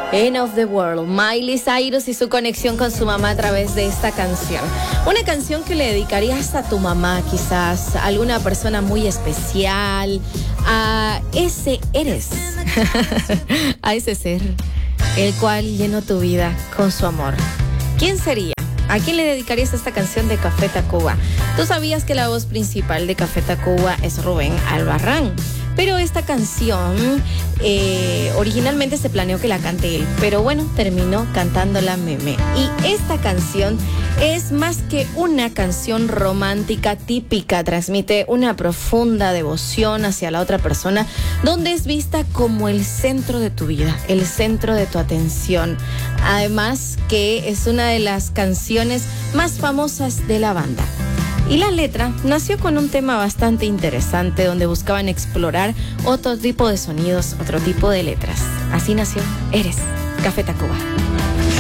End of the World, Miley Cyrus y su conexión con su mamá a través de esta canción. Una canción que le dedicarías a tu mamá, quizás, a alguna persona muy especial, a ese eres, a ese ser, el cual llenó tu vida con su amor. ¿Quién sería? ¿A quién le dedicarías esta canción de Café Tacuba? Tú sabías que la voz principal de Café Tacuba es Rubén Albarrán. Pero esta canción originalmente se planeó que la cante él, pero bueno, terminó cantándola Meme. Y esta canción es más que una canción romántica típica, transmite una profunda devoción hacia la otra persona, donde es vista como el centro de tu vida, el centro de tu atención. Además que es una de las canciones más famosas de la banda. Y la letra nació con un tema bastante interesante donde buscaban explorar otro tipo de sonidos, otro tipo de letras. Así nació Eres, Café Tacuba.